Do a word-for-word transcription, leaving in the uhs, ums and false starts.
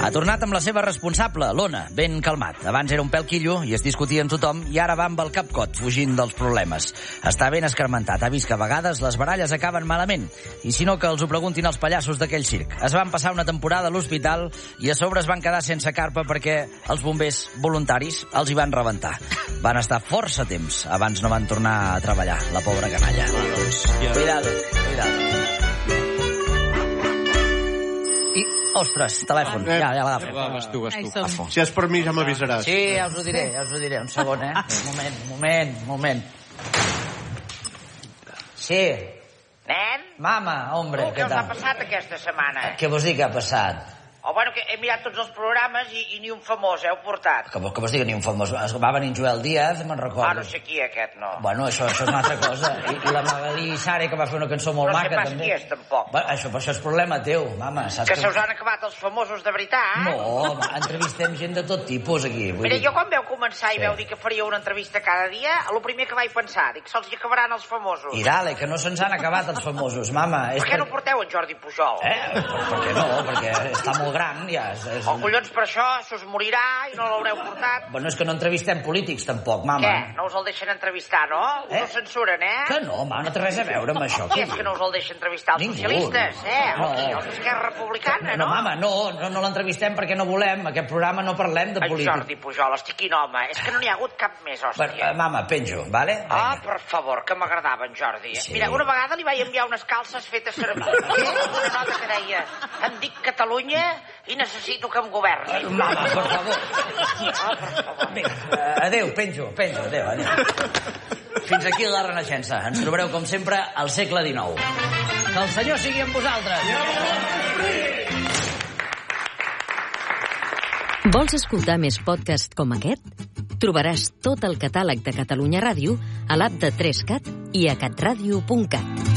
Ha tornat amb la seva responsable, l'Ona, ben calmat. Abans era un pèl quillo i es discutia amb tothom i ara va amb el cap cot, fugint dels problemes. Està ben escarmentat. Ha vist que a vegades les baralles acaben malament. I si no, que els ho preguntin els pallassos d'aquell circ. Es van passar una temporada a l'hospital i a sobre es van quedar sense carpa perquè els bombers voluntaris els hi van rebentar. Van estar força temps abans no van tornar a treballar, la pobra canalla. Cuidado, cuidado. I, ostres, telèfon, ja, ja l'agafem. Va, vas tu, vas tu. Si és per mi ja m'avisaràs. Sí, ja us ho diré, ja us ho diré. Un segon, eh? Un moment, un moment, un moment. Sí. Nen? Mama, hombre, Què què us ha tal? passat aquesta setmana? Què vols dir que ha passat? O bueno, que he mirat tots els programes i, i ni un famós heu portat. Que, que vols dir que ni un famós... Va venir en Joel Díaz, me'n recordo. Ah, no sé qui, aquest, no. Bueno, això, això és una altra cosa. I, i la Magalí Sare, que va fer una cançó molt No sé maca, pas també. qui és, tampoc. Bueno, això, però això és problema teu, mama. Saps Que se us han acabat els famosos de veritat? No, home, entrevistem gent de tot tipus aquí. Vull Mira, dir... jo quan veu començar i Sí. veu dir que faria una entrevista cada dia, el primer que vaig pensar, dic, se'ls hi acabaran els famosos. I dale, que no se'ns han acabat els famosos, mama. Per És què per- no porteu en Jordi Pujol? Eh? Per, per què no? Perquè està molt gran, ja. És, és... O collons per això, s'us morirà i no l'haureu portat. Bueno, és que no entrevistem polítics, tampoc, mama. Què? No us el deixen entrevistar, no? Us Eh? ho censuren, eh? Que no, home, no té res a veure amb això. Qui és que no us el deixa entrevistar? Els Ningú. socialistes, eh? No. O qui? Els d'Esquerra Republicana, No, no? mama, no, no, no l'entrevistem perquè no volem. Aquest programa no parlem de En política. Jordi Pujol, estic quin home. És que no n'hi ha hagut cap més, hòstia. Bueno, eh, mama, penjo, vale? Ah, Vinga. per favor, que m'agradava en Jordi. Sí. Mira, una vegada li vaig enviar unes calces fetes servir. Una nota que deia, em dic Catalunya i necessito que em governi. Mama, per favor. Ah, per favor. Vinga, eh, adéu, penjo, penjo, adéu, adéu. Fins aquí la Renaixença. Ens trobareu, com sempre, al segle dinou. Que el Senyor sigui amb vosaltres. Vols escoltar més podcasts com aquest? Trobaràs tot el catàleg de Catalunya Ràdio a l'app de tres cat i a catradio punt cat.